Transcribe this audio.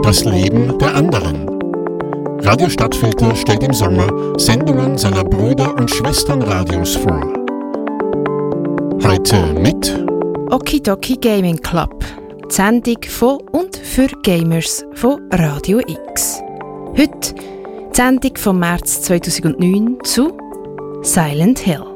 Das Leben der anderen. Radio Stadtfilter stellt im Sommer Sendungen seiner Brüder und Schwesternradios vor. Heute mit Okidoki Gaming Club, die Sendung von und für Gamers von Radio X. Heute die Sendung vom März 2009 zu Silent Hill.